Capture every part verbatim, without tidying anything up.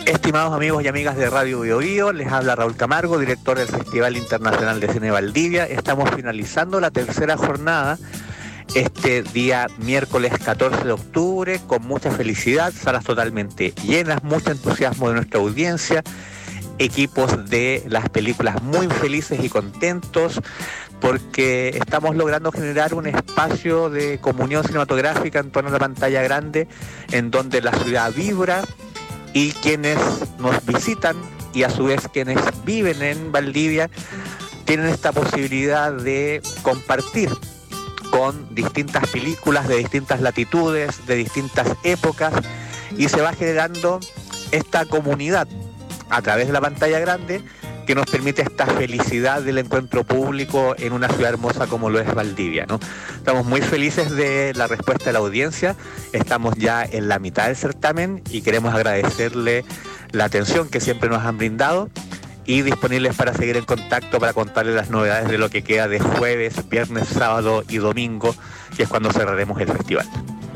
Estimados amigos y amigas de Radio Bio Bio, les habla Raúl Camargo, director del Festival Internacional de Cine Valdivia. Estamos finalizando la tercera jornada este día miércoles catorce de octubre con mucha felicidad, salas totalmente llenas, mucho entusiasmo de nuestra audiencia, equipos de las películas muy felices y contentos porque estamos logrando generar un espacio de comunión cinematográfica en torno a la pantalla grande en donde la ciudad vibra y quienes nos visitan y a su vez quienes viven en Valdivia tienen esta posibilidad de compartir con distintas películas de distintas latitudes, de distintas épocas, y se va generando esta comunidad a través de la pantalla grande que nos permite esta felicidad del encuentro público en una ciudad hermosa como lo es Valdivia, ¿no? Estamos muy felices de la respuesta de la audiencia, estamos ya en la mitad del certamen y queremos agradecerle la atención que siempre nos han brindado y disponibles para seguir en contacto para contarles las novedades de lo que queda de jueves, viernes, sábado y domingo, que es cuando cerraremos el festival.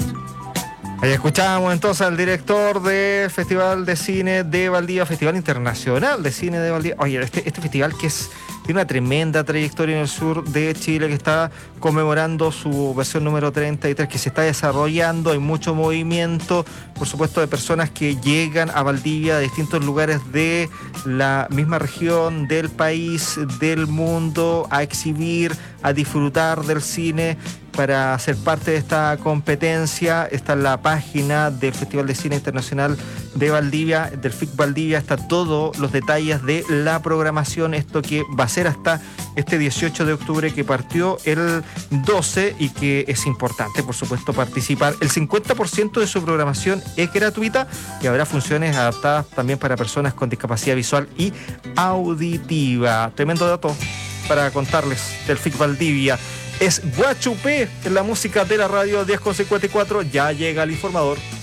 Ahí escuchábamos entonces al director del Festival de Cine de Valdivia, Festival Internacional de Cine de Valdivia. Oye, este, este festival que es, tiene una tremenda trayectoria en el sur de Chile, que está conmemorando su versión número treinta y tres, que se está desarrollando, hay mucho movimiento, por supuesto, de personas que llegan a Valdivia de distintos lugares de la misma región, del país, del mundo, a exhibir, a disfrutar del cine, para ser parte de esta competencia. Está en la página del Festival de Cine Internacional de Valdivia, del F I C Valdivia, está todos los detalles de la programación, esto que va a ser hasta este dieciocho de octubre, que partió el doce y que es importante, por supuesto, participar. El cincuenta por ciento de su programación es gratuita y habrá funciones adaptadas también para personas con discapacidad visual y auditiva. Tremendo dato para contarles del F I C Valdivia. Es Guachupé en la música de la radio diez con cincuenta y cuatro. Ya llega el informador.